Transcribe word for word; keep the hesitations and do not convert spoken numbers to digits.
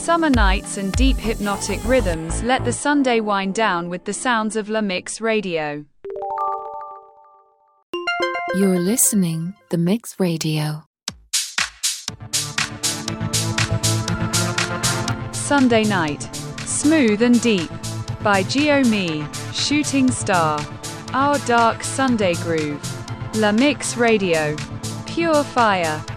Summer nights and deep hypnotic rhythms let the Sunday wind down with the sounds of La Mix Radio. You're listening The Mix Radio. Sunday Night, Smooth and Deep, by Gio-Me, Shooting Star. Our Dark Sunday Groove. La Mix Radio. Pure Fire.